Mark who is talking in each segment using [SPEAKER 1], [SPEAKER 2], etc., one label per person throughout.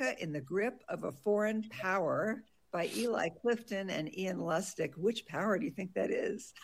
[SPEAKER 1] America in the Grip of a Foreign Power by Eli Clifton and Ian Lustig. Which power do you think that is?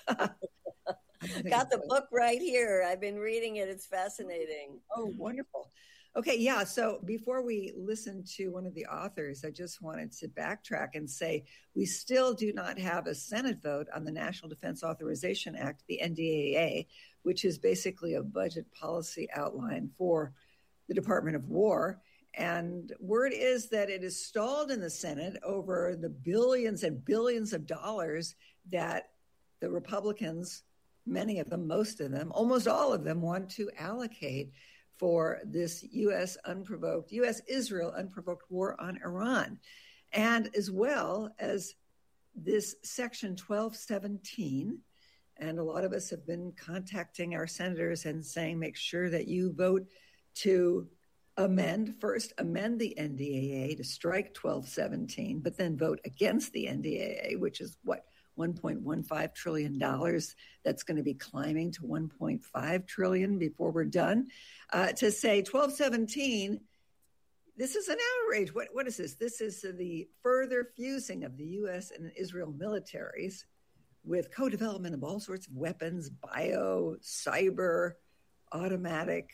[SPEAKER 2] Got the book right here. I've been reading it. It's fascinating.
[SPEAKER 1] Oh, wonderful. Okay, yeah. So before we listen to one of the authors, I just wanted to backtrack and say we still do not have a Senate vote on the National Defense Authorization Act, the NDAA, which is basically a budget policy outline for the Department of War. And word is that it is stalled in the Senate over the billions and billions of dollars that the Republicans, many of them, most of them, almost all of them, want to allocate for this U.S.-Israel unprovoked war on Iran. And as well as this Section 1217, and a lot of us have been contacting our senators and saying, make sure that you vote to amend the NDAA to strike 1217, but then vote against the NDAA, which is what, $1.15 trillion. That's going to be climbing to $1.5 trillion before we're done. To say 1217, this is an outrage. What is this? This is the further fusing of the U.S. and Israel militaries with co-development of all sorts of weapons, bio, cyber, automatic,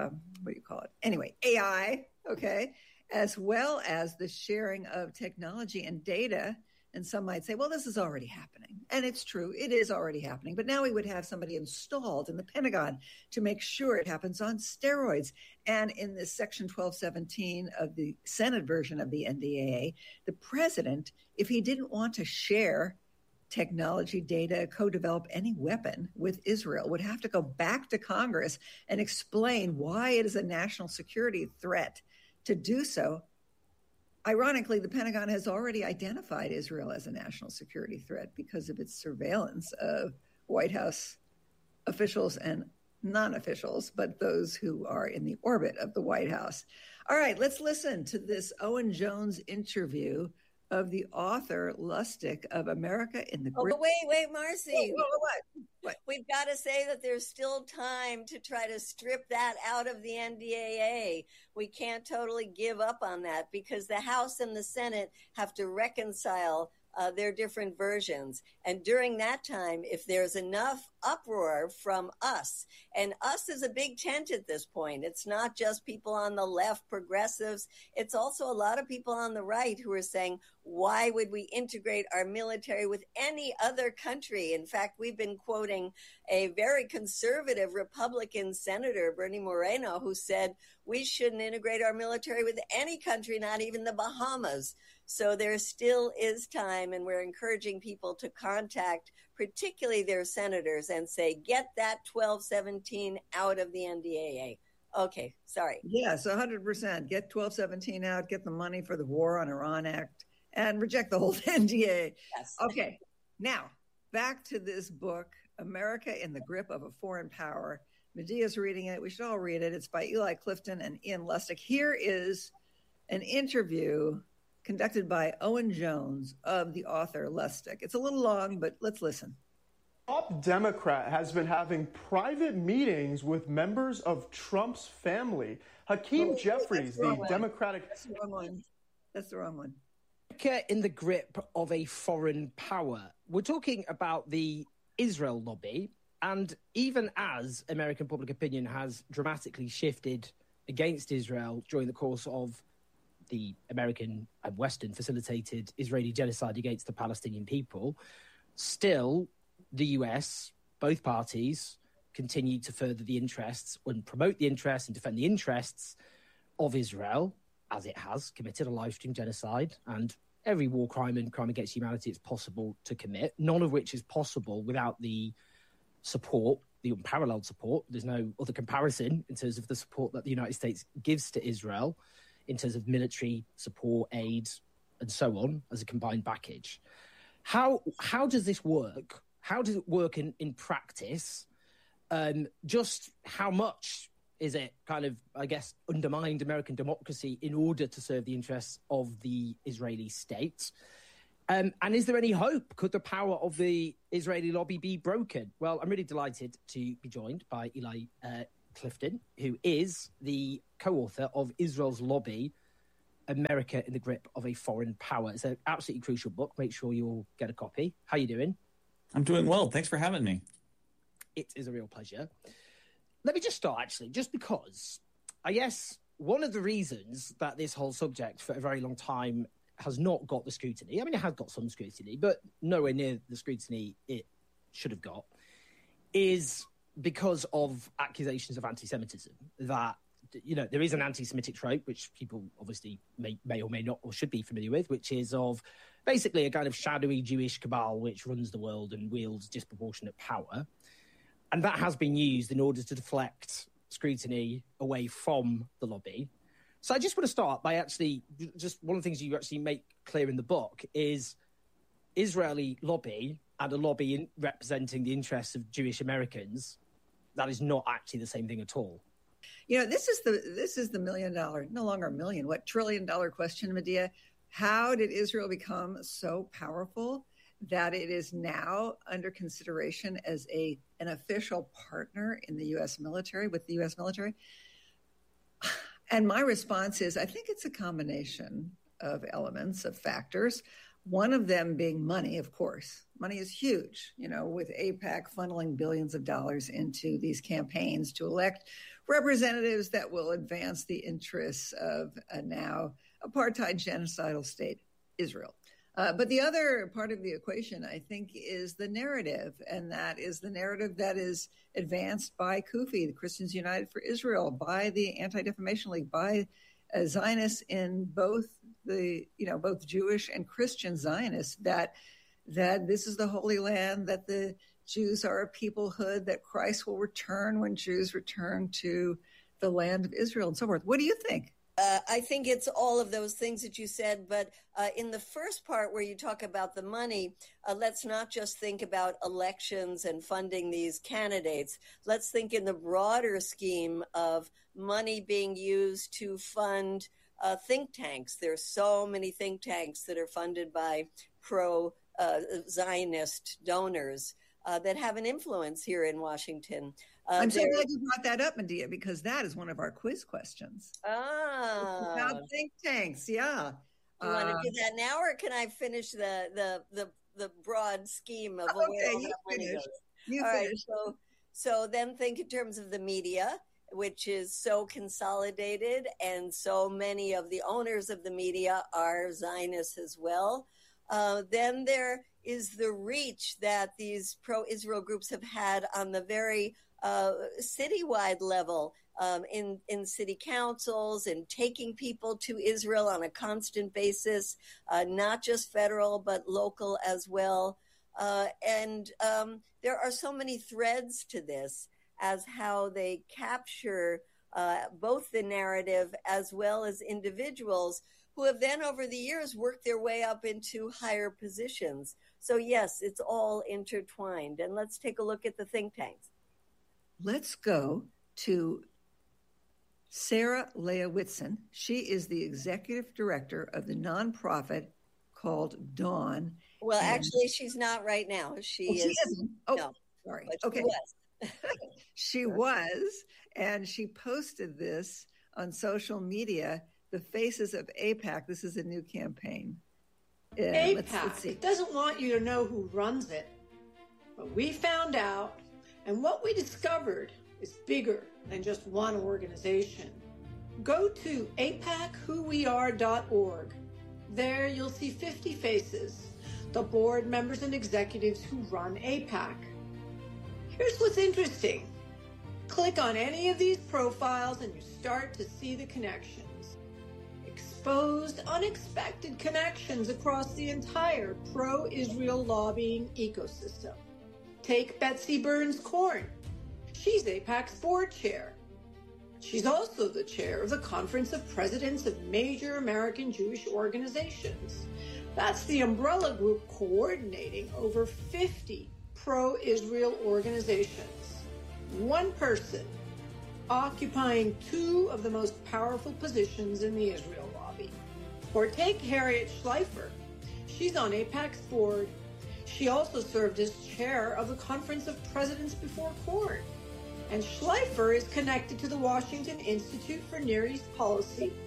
[SPEAKER 1] Anyway, AI, okay, as well as the sharing of technology and data. And some might say, well, this is already happening. And it's true. It is already happening. But now we would have somebody installed in the Pentagon to make sure it happens on steroids. And in this Section 1217 of the Senate version of the NDAA, the president, if he didn't want to share technology, data, co-develop any weapon with Israel, would have to go back to Congress and explain why it is a national security threat to do so. Ironically, the Pentagon has already identified Israel as a national security threat because of its surveillance of White House officials and non-officials, but those who are in the orbit of the White House. All right, let's listen to this Owen Jones interview of the author Lustig of America in the Grip.
[SPEAKER 2] Oh, wait, Marcy.
[SPEAKER 1] What?
[SPEAKER 2] We've got to say that there's still time to try to strip that out of the NDAA. We can't totally give up on that because the House and the Senate have to reconcile their different versions. And during that time, if there's enough uproar from us, and us is a big tent at this point, it's not just people on the left, progressives, it's also a lot of people on the right who are saying, why would we integrate our military with any other country? In fact, we've been quoting a very conservative Republican senator, Bernie Moreno, who said we shouldn't integrate our military with any country, not even the Bahamas. So there still is time, and we're encouraging people to contact particularly their senators and say, get that 1217 out of the NDAA. Okay, sorry.
[SPEAKER 1] Yes, 100%. Get 1217 out, get the money for the War on Iran Act, and reject the whole NDAA.
[SPEAKER 2] Yes.
[SPEAKER 1] Okay, now back to this book, America in the Grip of a Foreign Power. Medea's reading it. We should all read it. It's by Eli Clifton and Ian Lustig. Here is an interview conducted by Owen Jones of the author Lustig. It's a little long, but let's listen.
[SPEAKER 3] Top Democrat has been having private meetings with members of Trump's family. Hakeem Jeffries, the Democratic...
[SPEAKER 1] That's the wrong one. That's the wrong one.
[SPEAKER 4] America in the grip of a foreign power. We're talking about the Israel lobby, and even as American public opinion has dramatically shifted against Israel during the course of the American and Western facilitated Israeli genocide against the Palestinian people, still the US, both parties, continue to further the interests and promote the interests and defend the interests of Israel, as it has committed a live stream genocide and every war crime and crime against humanity it's possible to commit, none of which is possible without the support, the unparalleled support. There's no other comparison in terms of the support that the United States gives to Israel in terms of military support, aid, and so on, as a combined package. How does this work? How does it work in practice? Just how much is it kind of, I guess, undermined American democracy in order to serve the interests of the Israeli state? And is there any hope? Could the power of the Israeli lobby be broken? Well, I'm really delighted to be joined by Eli Clifton, who is the co-author of Israel's Lobby, America in the Grip of a Foreign Power. It's an absolutely crucial book. Make sure you all get a copy. How are you doing?
[SPEAKER 5] I'm doing well. Thanks for having me.
[SPEAKER 4] It is a real pleasure. Let me just start, actually, just because I guess one of the reasons that this whole subject for a very long time has not got the scrutiny, I mean, it has got some scrutiny, but nowhere near the scrutiny it should have got, is because of accusations of anti-Semitism. That, you know, there is an anti-Semitic trope, which people obviously may or may not or should be familiar with, which is of basically a kind of shadowy Jewish cabal which runs the world and wields disproportionate power. And that has been used in order to deflect scrutiny away from the lobby. So I just want to start by actually, just one of the things you actually make clear in the book is Israeli lobby and a lobby representing the interests of Jewish Americans. That is not actually the same thing at all.
[SPEAKER 1] You know, this is the $1 million, no longer a million, $1 trillion question, Medea. How did Israel become so powerful that it is now under consideration as an official partner in the U.S. military, with the U.S. military? And my response is, I think it's a combination of elements, of factors. One of them being money, of course. Money is huge, you know, with AIPAC funneling billions of dollars into these campaigns to elect representatives that will advance the interests of a now apartheid genocidal state, Israel. But the other part of the equation, I think, is the narrative, and that is the narrative that is advanced by CUFI, the Christians United for Israel, by the Anti-Defamation League, by Zionists in both Jewish and Christian Zionists, that this is the Holy Land, that the Jews are a peoplehood, that Christ will return when Jews return to the land of Israel, and so forth. What do you think?
[SPEAKER 2] I think it's all of those things that you said, but in the first part where you talk about the money, let's not just think about elections and funding these candidates. Let's think in the broader scheme of money being used to fund think tanks. There's so many think tanks that are funded by pro-Zionist donors that have an influence here in Washington.
[SPEAKER 1] I'm so glad you brought that up, Medea, because that is one of our quiz questions. About think tanks, yeah.
[SPEAKER 2] You want to do that now, or can I finish the broad scheme of where all that money goes?
[SPEAKER 1] You finish.
[SPEAKER 2] Right, so then think in terms of the media, which is so consolidated, and so many of the owners of the media are Zionists as well. Then there is the reach that these pro-Israel groups have had on the very citywide level, in city councils, and taking people to Israel on a constant basis, not just federal, but local as well. And there are so many threads to this as how they capture both the narrative as well as individuals who have then over the years worked their way up into higher positions. So yes, it's all intertwined. And let's take a look at the think tanks.
[SPEAKER 1] Let's go to Sarah Leah Whitson. She is the executive director of the nonprofit called Dawn.
[SPEAKER 2] Well, actually, she's not right now. She
[SPEAKER 1] isn't. Oh,
[SPEAKER 2] no,
[SPEAKER 1] sorry.
[SPEAKER 2] Okay.
[SPEAKER 1] She was, and she posted this on social media, the Faces of AIPAC. This is a new campaign.
[SPEAKER 6] AIPAC doesn't want you to know who runs it, but we found out, and what we discovered is bigger than just one organization. Go to AIPACwhoweare.org. There you'll see 50 faces, the board members and executives who run AIPAC. Here's what's interesting. Click on any of these profiles and you start to see the connections. Exposed, unexpected connections across the entire pro-Israel lobbying ecosystem. Take Betsy Burns-Korn. She's AIPAC's board chair. She's also the chair of the Conference of Presidents of Major American Jewish Organizations. That's the umbrella group coordinating over 50 pro-Israel organizations. One person occupying two of the most powerful positions in the Israel lobby. Or take Harriet Schleifer. She's on AIPAC's board. She also served as chair of the Conference of Presidents Before Korn. And Schleifer is connected to the Washington Institute for Near East Policy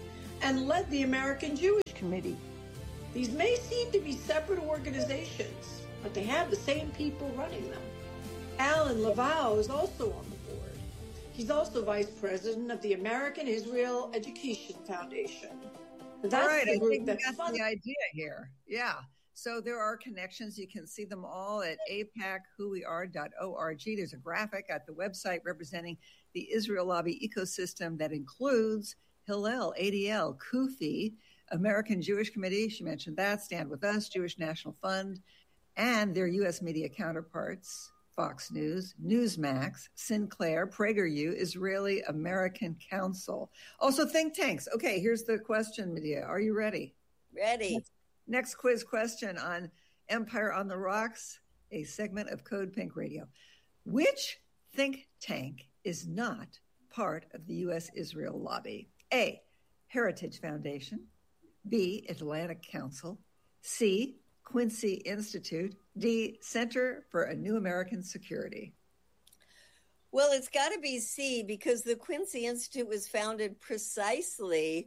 [SPEAKER 6] and led the American Jewish Committee. These may seem to be separate organizations, but they have the same people running them. Alan Laval is also on the board. He's also vice president of the American Israel Education Foundation. That's
[SPEAKER 1] all right,
[SPEAKER 6] the
[SPEAKER 1] I
[SPEAKER 6] group
[SPEAKER 1] think that's
[SPEAKER 6] funds
[SPEAKER 1] the idea here. Yeah. So there are connections. You can see them all at apacwhoweare.org. There's a graphic at the website representing the Israel lobby ecosystem that includes Hillel, ADL, Kufi, American Jewish Committee, she mentioned that, Stand With Us, Jewish National Fund, and their U.S. media counterparts, Fox News, Newsmax, Sinclair, PragerU, Israeli American Council. Also think tanks. Okay, here's the question, Medea. Are you ready?
[SPEAKER 2] Ready.
[SPEAKER 1] Next quiz question on Empire on the Rocks, a segment of Code Pink Radio. Which think tank is not part of the U.S. Israel lobby? A, Heritage Foundation. B, Atlantic Council. C, Quincy Institute. D, Center for a New American Security.
[SPEAKER 2] Well, it's got to be C, because the Quincy Institute was founded precisely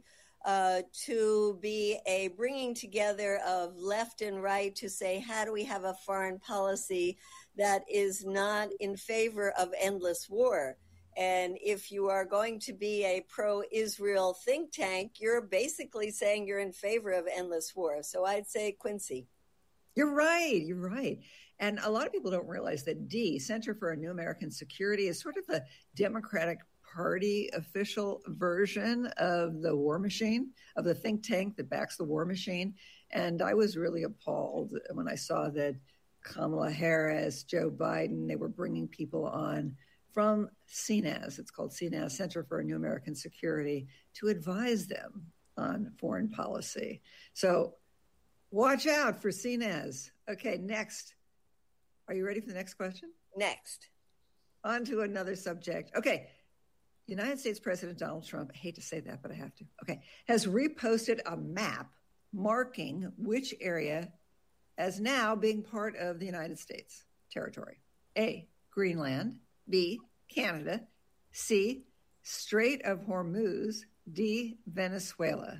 [SPEAKER 2] to be a bringing together of left and right to say, how do we have a foreign policy that is not in favor of endless war? And if you are going to be a pro-Israel think tank, you're basically saying you're in favor of endless war. So I'd say Quincy.
[SPEAKER 1] You're right. You're right. And a lot of people don't realize that D, Center for a New American Security, is sort of the Democratic Party official version of the war machine, of the think tank that backs the war machine. And I was really appalled when I saw that Kamala Harris, Joe Biden, they were bringing people on from CNAS, it's called CNAS, Center for a New American Security, to advise them on foreign policy. So watch out for CNAS. Okay, next. Are you ready for the next question?
[SPEAKER 2] Next.
[SPEAKER 1] On to another subject. Okay. United States President Donald Trump, I hate to say that, but I have to. Okay. Has reposted a map marking which area as now being part of the United States territory. A, Greenland. B, Canada. C, Strait of Hormuz. D, Venezuela.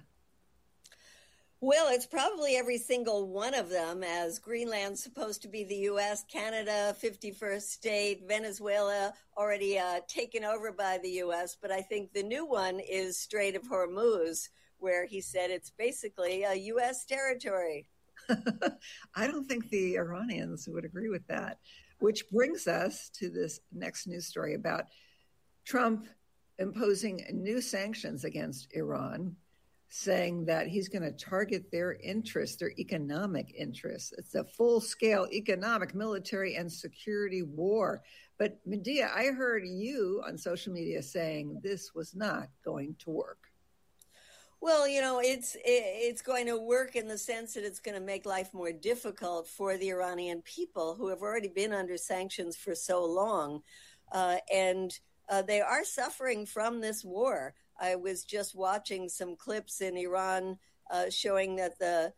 [SPEAKER 2] Well, it's probably every single one of them, as Greenland's supposed to be the U.S., Canada, 51st state, Venezuela already taken over by the U.S. But I think the new one is Strait of Hormuz, where he said it's basically a U.S. territory.
[SPEAKER 1] I don't think the Iranians would agree with that, which brings us to this next news story about Trump imposing new sanctions against Iran, saying that he's going to target their interests, their economic interests. It's a full-scale economic, military, and security war. But Medea, I heard you on social media saying this was not going to work.
[SPEAKER 2] Well, you know, it's going to work in the sense that it's going to make life more difficult for the Iranian people who have already been under sanctions for so long. And they are suffering from this war. I was just watching some clips in Iran showing that the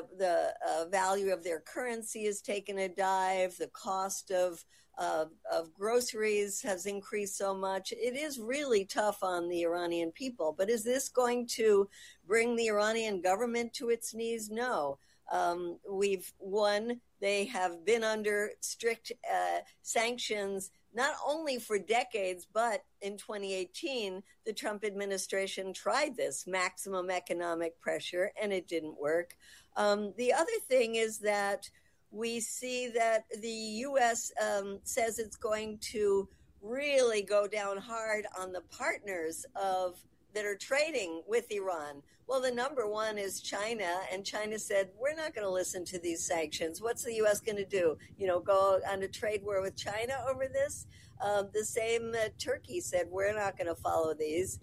[SPEAKER 2] value of their currency has taken a dive. The cost of groceries has increased so much. It is really tough on the Iranian people. But is this going to bring the Iranian government to its knees? No. We've won. They have been under strict sanctions not only for decades, but in 2018, the Trump administration tried this maximum economic pressure, and it didn't work. The other thing is that we see that the U.S. Says it's going to really go down hard on the partners that are trading with Iran. Well, the number one is China, and China said, we're not going to listen to these sanctions. What's the U.S. going to do? You know, go on a trade war with China over this? The same Turkey said, we're not going to follow these.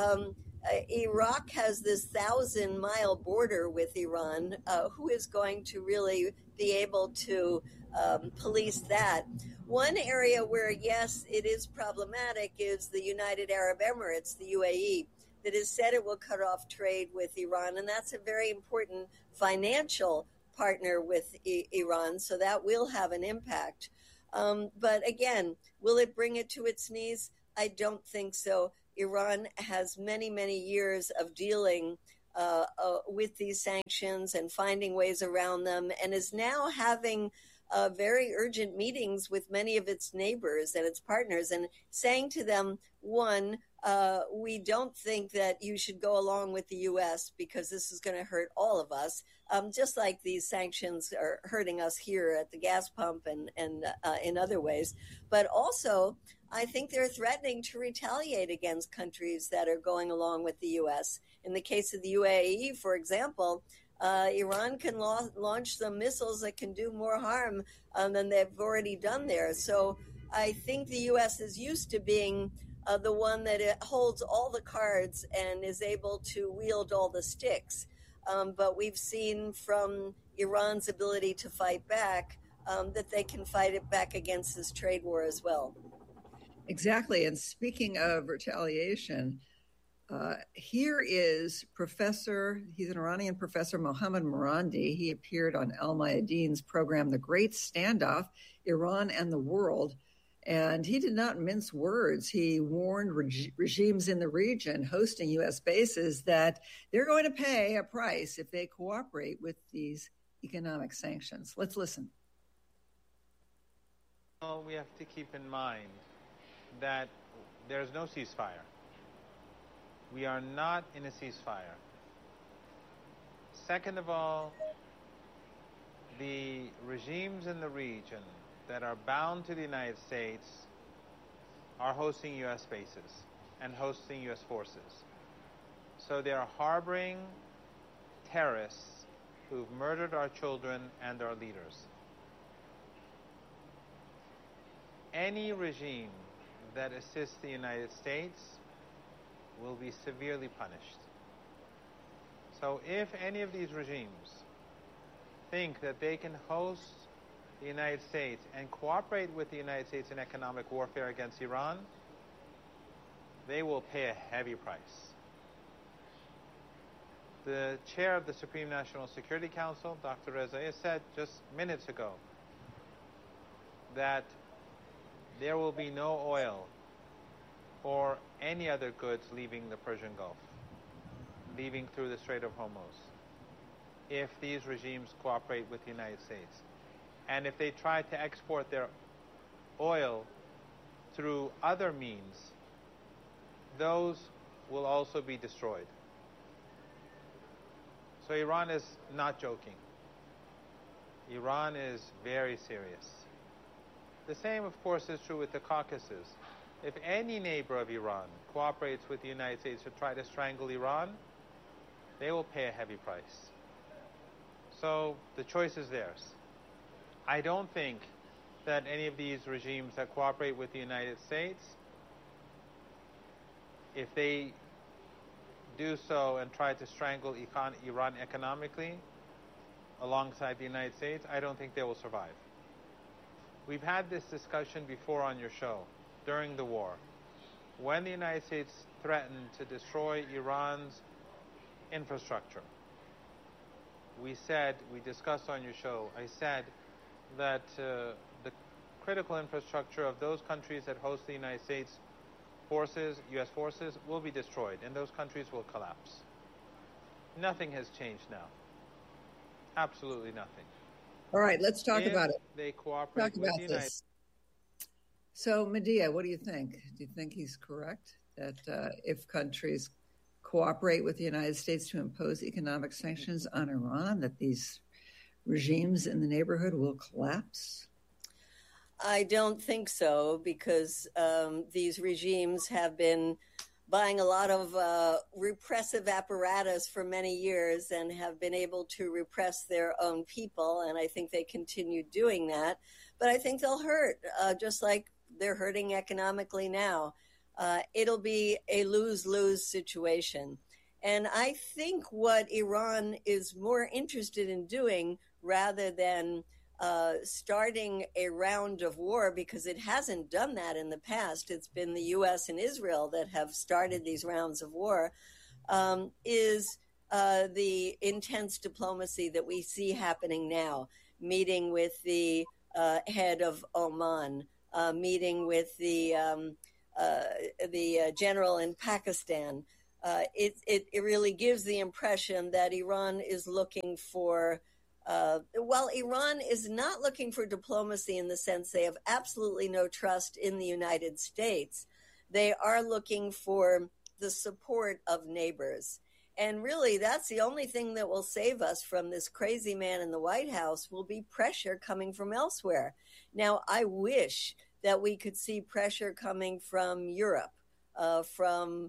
[SPEAKER 2] Iraq has this 1,000-mile border with Iran. Who is going to really be able to police that? One area where, yes, it is problematic is the United Arab Emirates, the UAE, that has said it will cut off trade with Iran. And that's a very important financial partner with Iran. So that will have an impact. But again, will it bring it to its knees? I don't think so. Iran has many, many years of dealing with these sanctions and finding ways around them, and is now having very urgent meetings with many of its neighbors and its partners and saying to them, one, we don't think that you should go along with the U.S. because this is going to hurt all of us, just like these sanctions are hurting us here at the gas pump and in other ways. But also, I think they're threatening to retaliate against countries that are going along with the U.S. In the case of the UAE, for example, Iran can launch some missiles that can do more harm than they've already done there. So I think the U.S. is used to being the one that it holds all the cards and is able to wield all the sticks. But we've seen from Iran's ability to fight back that they can fight it back against this trade war as well.
[SPEAKER 1] Exactly. And speaking of retaliation, here is he's an Iranian professor, Mohammad Marandi. He appeared on Al Mayadeen's program, The Great Standoff, Iran and the World. And he did not mince words. He warned regimes in the region hosting U.S. bases that they're going to pay a price if they cooperate with these economic sanctions. Let's listen.
[SPEAKER 7] Well, we have to keep in mind that there's no ceasefire. We are not in a ceasefire. Second of all, the regimes in the region that are bound to the United States are hosting U.S. bases and hosting U.S. forces. So they are harboring terrorists who've murdered our children and our leaders. Any regime that assists the United States will be severely punished. So if any of these regimes think that they can host the United States and cooperate with the United States in economic warfare against Iran, they will pay a heavy price. The chair of the Supreme National Security Council, Dr. Rezaian, said just minutes ago that there will be no oil or any other goods leaving the Persian Gulf, leaving through the Strait of Hormuz, if these regimes cooperate with the United States. And if they try to export their oil through other means, those will also be destroyed. So Iran is not joking. Iran is very serious. The same, of course, is true with the Caucasus. If any neighbor of Iran cooperates with the United States to try to strangle Iran, they will pay a heavy price. So the choice is theirs. I don't think that any of these regimes that cooperate with the United States, if they do so and try to strangle Iran economically alongside the United States, I don't think they will survive. We've had this discussion before on your show during the war. When the United States threatened to destroy Iran's infrastructure, we discussed on your show, I said that the critical infrastructure of those countries that host the United States forces, U.S. forces, will be destroyed, and those countries will collapse. Nothing has changed now. Absolutely nothing.
[SPEAKER 1] All right, let's talk about it.
[SPEAKER 7] They cooperate with the United States.
[SPEAKER 1] So, Medea, what do you think? Do you think he's correct that if countries cooperate with the United States to impose economic sanctions on Iran, that these regimes in the neighborhood will collapse?
[SPEAKER 2] I don't think so, because these regimes have been buying a lot of repressive apparatus for many years and have been able to repress their own people, and I think they continue doing that. But I think they'll hurt, just like they're hurting economically now. It'll be a lose-lose situation. And I think what Iran is more interested in doing, rather than starting a round of war, because it hasn't done that in the past, it's been the U.S. and Israel that have started these rounds of war, is the intense diplomacy that we see happening now, meeting with the head of Oman, meeting with the general in Pakistan, it really gives the impression that Iran is looking for, while Iran is not looking for diplomacy in the sense they have absolutely no trust in the United States, they are looking for the support of neighbors. And really, that's the only thing that will save us from this crazy man in the White House will be pressure coming from elsewhere. Now, I wish that we could see pressure coming from Europe, from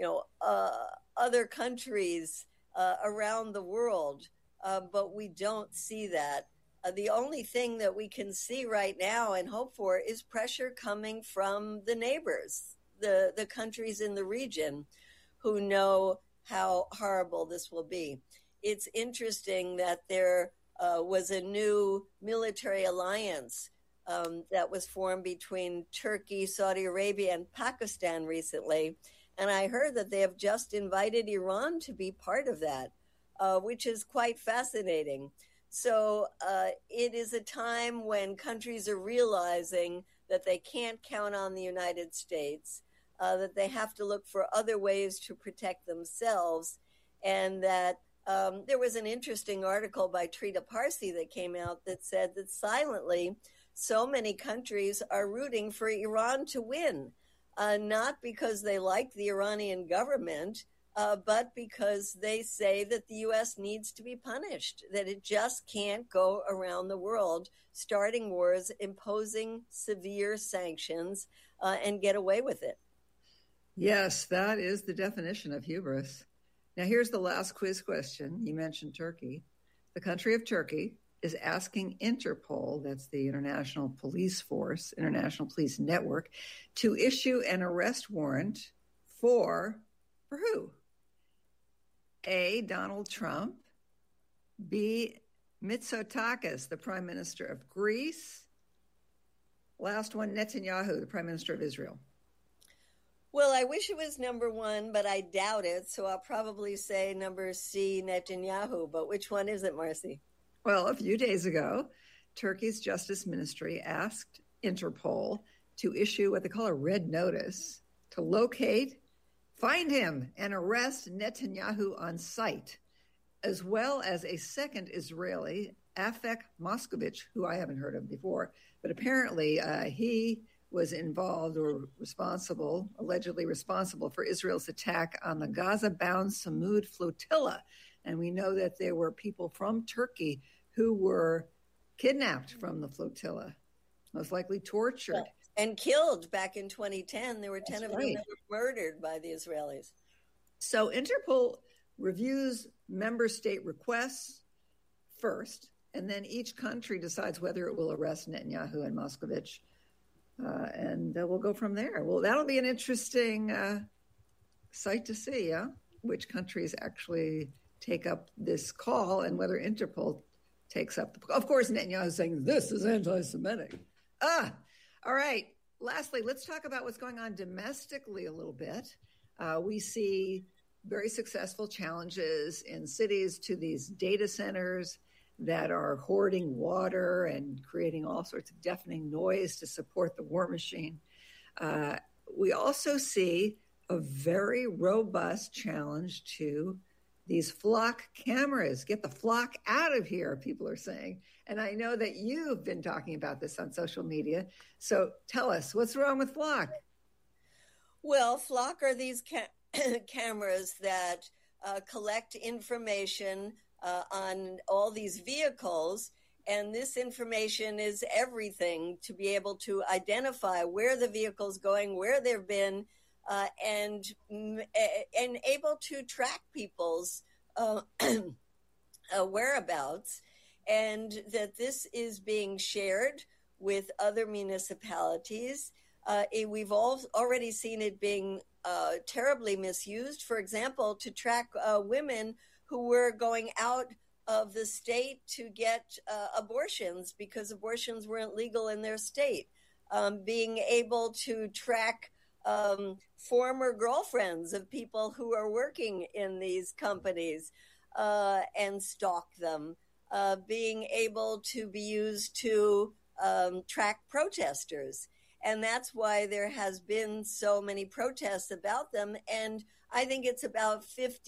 [SPEAKER 2] other countries around the world, but we don't see that. The only thing that we can see right now and hope for is pressure coming from the neighbors, the countries in the region who know how horrible this will be. It's interesting that there was a new military alliance that was formed between Turkey, Saudi Arabia, and Pakistan recently. And I heard that they have just invited Iran to be part of that, which is quite fascinating. So it is a time when countries are realizing that they can't count on the United States, that they have to look for other ways to protect themselves, and that there was an interesting article by Trita Parsi that came out that said that silently so many countries are rooting for Iran to win, not because they like the Iranian government, but because they say that the U.S. needs to be punished, that it just can't go around the world starting wars, imposing severe sanctions, and get away with it.
[SPEAKER 1] Yes, that is the definition of hubris. Now, here's the last quiz question. You mentioned Turkey. The country of Turkey is asking Interpol, that's the International Police Force, International Police Network, to issue an arrest warrant for who? A, Donald Trump. B, Mitsotakis, the Prime Minister of Greece. Last one, Netanyahu, the Prime Minister of Israel.
[SPEAKER 2] Well, I wish it was number one, but I doubt it. So I'll probably say number C, Netanyahu. But which one is it, Marcy?
[SPEAKER 1] Well, a few days ago, Turkey's Justice Ministry asked Interpol to issue what they call a red notice to locate, find him, and arrest Netanyahu on site, as well as a second Israeli, Afek Moskovich, who I haven't heard of before. But apparently he was involved or responsible, allegedly responsible for Israel's attack on the Gaza-bound Samud flotilla. And we know that there were people from Turkey who were kidnapped from the flotilla, most likely tortured.
[SPEAKER 2] And killed back in 2010. There were 10 of them that were murdered by the Israelis.
[SPEAKER 1] So Interpol reviews member state requests first, and then each country decides whether it will arrest Netanyahu and Moskovich. And we'll go from there. Well, that'll be an interesting sight to see, which countries actually take up this call and whether Interpol takes up. Of course, Netanyahu is saying this is anti-Semitic. All right. Lastly, let's talk about what's going on domestically a little bit. We see very successful challenges in cities to these data centers that are hoarding water and creating all sorts of deafening noise to support the war machine. We also see a very robust challenge to these flock cameras. Get the flock out of here, people are saying. And I know that you've been talking about this on social media. So tell us, what's wrong with flock?
[SPEAKER 2] Well, flock are these cameras that collect information on all these vehicles, and this information is everything to be able to identify where the vehicle's going, where they've been, and able to track people's whereabouts, and that this is being shared with other municipalities. We've already seen it being terribly misused, for example, to track women who were going out of the state to get abortions because abortions weren't legal in their state. Being able to track former girlfriends of people who are working in these companies and stalk them. Being able to be used to track protesters. And that's why there has been so many protests about them. And I think it's about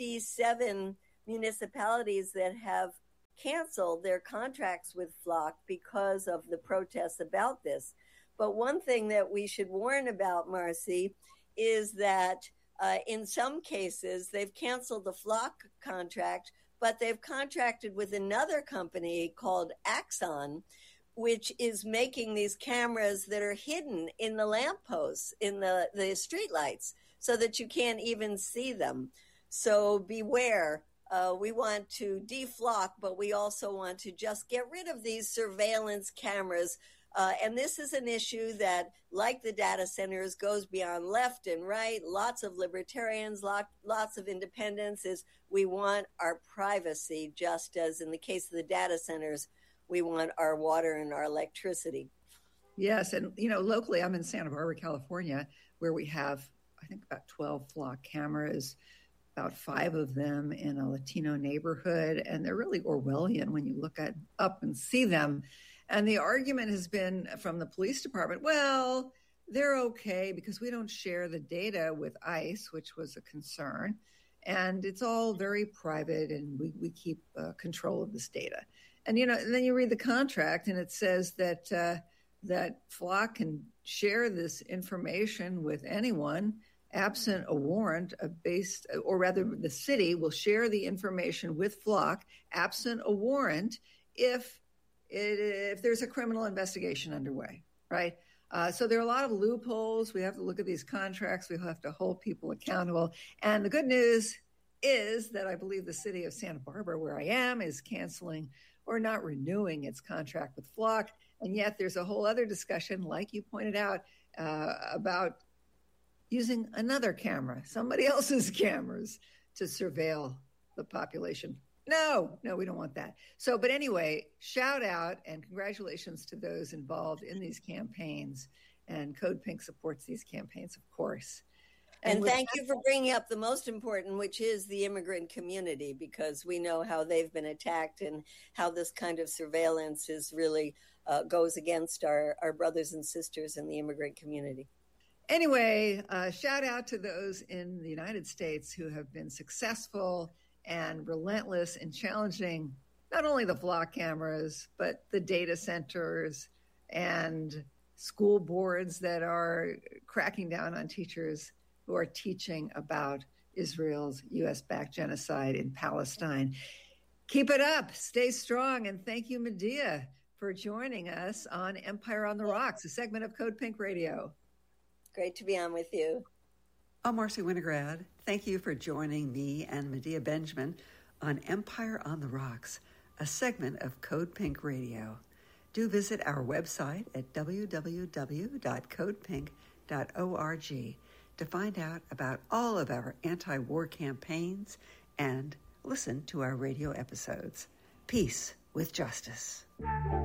[SPEAKER 2] 57 municipalities that have canceled their contracts with Flock because of the protests about this. But one thing that we should warn about, Marcy, is that in some cases they've canceled the Flock contract, but they've contracted with another company called Axon, which is making these cameras that are hidden in the lampposts, in the streetlights, so that you can't even see them. So beware. We want to deflock, but we also want to just get rid of these surveillance cameras. And this is an issue that, like the data centers, goes beyond left and right. Lots of libertarians, lots of independents. We want our privacy, just as in the case of the data centers, we want our water and our electricity.
[SPEAKER 1] Yes. And, locally, I'm in Santa Barbara, California, where we have, I think, about 12 Flock cameras, about 5 of them in a Latino neighborhood. And they're really Orwellian when you look up and see them. And the argument has been from the police department, well, they're okay because we don't share the data with ICE, which was a concern. And it's all very private, and we keep control of this data. And, and then you read the contract, and it says that that Flock can share this information with anyone absent a warrant or rather the city will share the information with Flock absent a warrant if there's a criminal investigation underway, right? So there are a lot of loopholes. We have to look at these contracts. We have to hold people accountable. And the good news is that I believe the city of Santa Barbara, where I am, is canceling or not renewing its contract with Flock. And yet there's a whole other discussion, like you pointed out, about using another camera, somebody else's cameras, to surveil the population. No, we don't want that. So, but anyway, shout out and congratulations to those involved in these campaigns. And Code Pink supports these campaigns, of course.
[SPEAKER 2] And thank you for bringing up the most important, which is the immigrant community, because we know how they've been attacked and how this kind of surveillance is really goes against our brothers and sisters in the immigrant community.
[SPEAKER 1] Anyway, shout out to those in the United States who have been successful and relentless in challenging not only the Flock cameras, but the data centers and school boards that are cracking down on teachers who are teaching about Israel's U.S.-backed genocide in Palestine. Keep it up. Stay strong. And thank you, Medea, for joining us on Empire on the Rocks, a segment of Code Pink Radio.
[SPEAKER 2] Great to be on with you.
[SPEAKER 8] I'm Marcy Winograd. Thank you for joining me and Medea Benjamin on Empire on the Rocks, a segment of Code Pink Radio. Do visit our website at www.codepink.org to find out about all of our anti-war campaigns and listen to our radio episodes. Peace with justice.